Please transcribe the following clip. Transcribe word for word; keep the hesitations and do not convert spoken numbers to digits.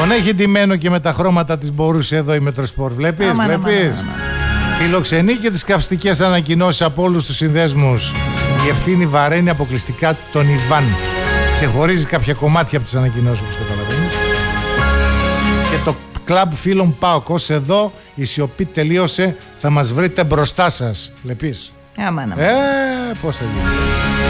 Τον έχει ντυμένο και με τα χρώματα της Μπορούσια εδώ η Μετροσπορ. Βλέπεις, άμα, βλέπεις. άμα, άμα, άμα. Φιλοξενεί και τις καυστικές ανακοινώσεις από όλους τους συνδέσμους. Η ευθύνη βαραίνει αποκλειστικά τον Ιβάν. Ξεχωρίζει κάποια κομμάτια από τις ανακοινώσεις, όπως καταλαβαίνεις. Και το κλαμπ φίλων ΠΑΟΚ ως εδώ η σιωπή τελείωσε. Θα μας βρείτε μπροστά σας. Βλέπεις. Άμα, άμα. Ε, πώς θα γίνει.